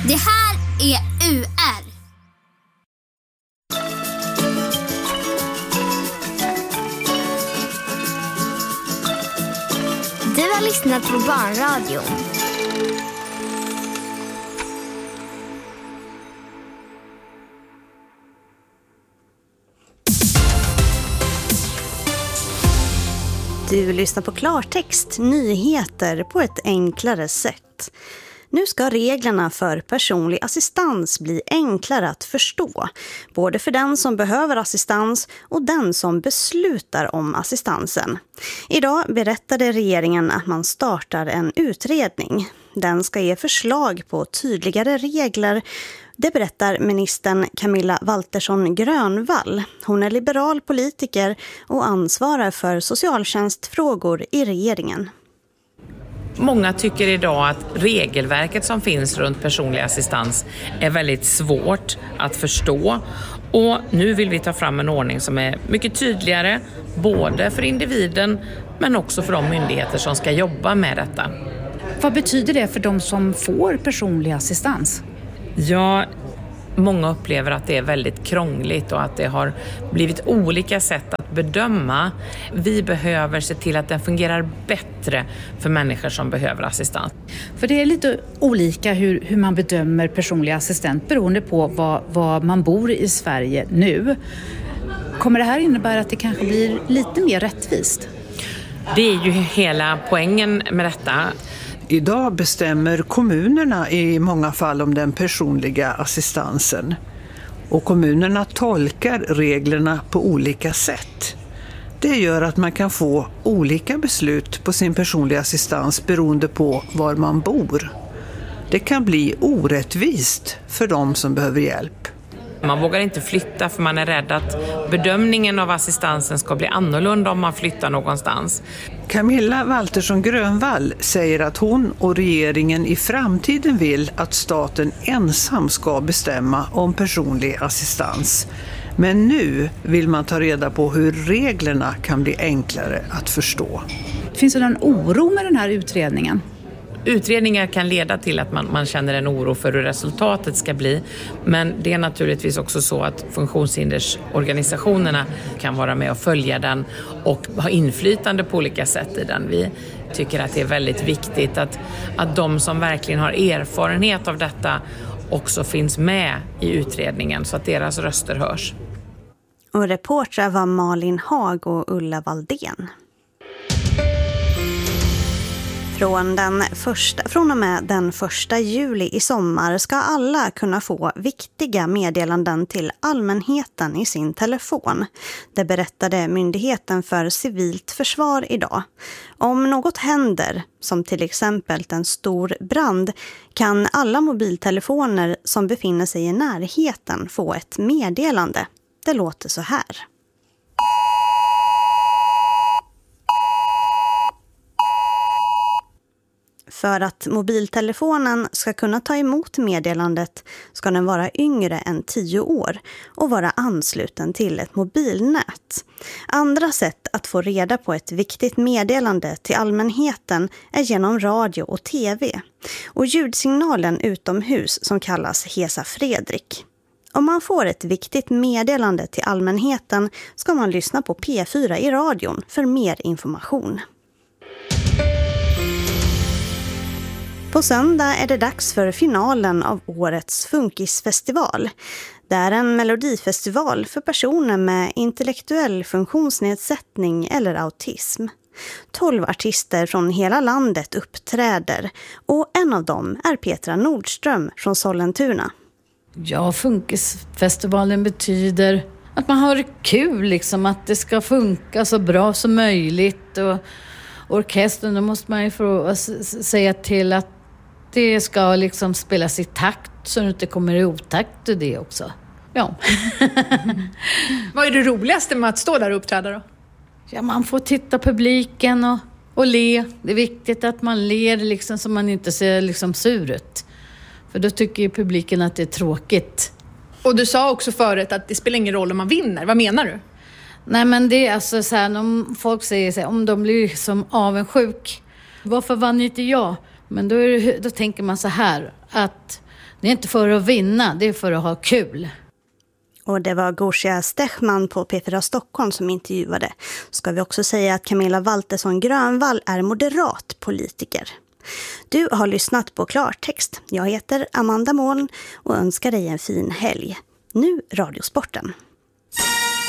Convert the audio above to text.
Det här är UR. Du har lyssnat på Barnradion. Du lyssnar på klartext, nyheter på ett enklare sätt. Nu ska reglerna för personlig assistans bli enklare att förstå, både för den som behöver assistans och den som beslutar om assistansen. Idag berättade regeringen att man startar en utredning. Den ska ge förslag på tydligare regler. Det berättar ministern Camilla Waltersson Grönvall. Hon är liberal politiker och ansvarar för socialtjänstfrågor i regeringen. Många tycker idag att regelverket som finns runt personlig assistans är väldigt svårt att förstå. Och nu vill vi ta fram en ordning som är mycket tydligare, både för individen men också för de myndigheter som ska jobba med detta. Vad betyder det för de som får personlig assistans? Ja, många upplever att det är väldigt krångligt och att det har blivit olika sätt att bedöma. Vi behöver se till att den fungerar bättre för människor som behöver assistans. För det är lite olika hur man bedömer personlig assistent beroende på var man bor i Sverige nu. Kommer det här innebära att det kanske blir lite mer rättvist? Det är ju hela poängen med detta. Idag bestämmer kommunerna i många fall om den personliga assistansen. Och kommunerna tolkar reglerna på olika sätt. Det gör att man kan få olika beslut på sin personliga assistans beroende på var man bor. Det kan bli orättvist för de som behöver hjälp. Man vågar inte flytta för man är rädd att bedömningen av assistansen ska bli annorlunda om man flyttar någonstans. Camilla Waltersson Grönvall säger att hon och regeringen i framtiden vill att staten ensam ska bestämma om personlig assistans. Men nu vill man ta reda på hur reglerna kan bli enklare att förstå. Finns det någon oro med den här utredningen? Utredningar kan leda till att man känner en oro för hur resultatet ska bli. Men det är naturligtvis också så att funktionshindersorganisationerna kan vara med och följa den och ha inflytande på olika sätt i den. Vi tycker att det är väldigt viktigt att de som verkligen har erfarenhet av detta också finns med i utredningen så att deras röster hörs. Och reportrar var Malin Hag och Ulla Valdén. Från och med den 1 juli i sommar ska alla kunna få viktiga meddelanden till allmänheten i sin telefon. Det berättade Myndigheten för civilt försvar idag. Om något händer, som till exempel en stor brand, kan alla mobiltelefoner som befinner sig i närheten få ett meddelande. Det låter så här. För att mobiltelefonen ska kunna ta emot meddelandet ska den vara yngre än 10 år och vara ansluten till ett mobilnät. Andra sätt att få reda på ett viktigt meddelande till allmänheten är genom radio och tv. Och ljudsignalen utomhus som kallas Hesa Fredrik. Om man får ett viktigt meddelande till allmänheten ska man lyssna på P4 i radion för mer information. På söndag är det dags för finalen av årets Funkisfestival. Det är en melodifestival för personer med intellektuell funktionsnedsättning eller autism. 12 artister från hela landet uppträder och en av dem är Petra Nordström från Sollentuna. Ja, Funkisfestivalen betyder att man har kul, liksom, att det ska funka så bra som möjligt. Och orkestern, då måste man ju få säga till att det ska liksom spelas i takt så det inte kommer i otakt och det också. Ja. Vad är det roligaste med att stå där och uppträda då? Ja, man får titta publiken och le. Det är viktigt att man ler liksom, så man inte ser liksom sur ut. För då tycker ju publiken att det är tråkigt. Och du sa också förut att det spelar ingen roll om man vinner. Vad menar du? Nej, men det är alltså så här, om folk säger så här, om de blir liksom avundsjuk. Varför vann inte jag? Men då tänker man så här, att det är inte för att vinna, det är för att ha kul. Och det var Gosia Stechman på P4 Stockholm som intervjuade. Ska vi också säga att Camilla Waltersson Grönvall är moderat politiker. Du har lyssnat på Klartext. Jag heter Amanda Moln och önskar dig en fin helg. Nu Radiosporten.